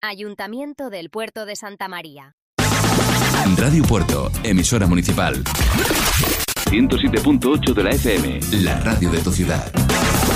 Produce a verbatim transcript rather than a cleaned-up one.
Ayuntamiento del Puerto de Santa María. Radio Puerto, emisora municipal. ciento siete punto ocho de la F M, la radio de tu ciudad.